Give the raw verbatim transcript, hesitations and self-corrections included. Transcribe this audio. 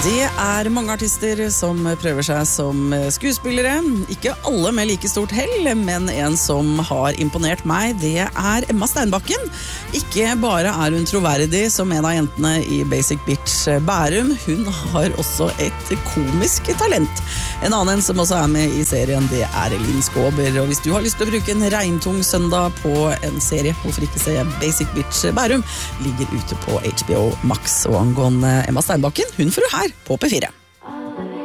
Det er mange artister som prøver seg som skuespillere. Ikke alle med like stort hell, men en som har imponert meg, det er Emma Steinbakken. Ikke bare er hun troverdig som en av jentene i Basic Bitch Bærum, hun har også et komisk talent. En annen som også er med i serien, det er Linn Skåber. Og hvis du har lyst til å bruke en regntung søndag på en serie, hvorfor ikke se Basic Bitch Bærum, ligger ute på H B O Max. Og angående Emma Steinbakken, hun får du her på P fire.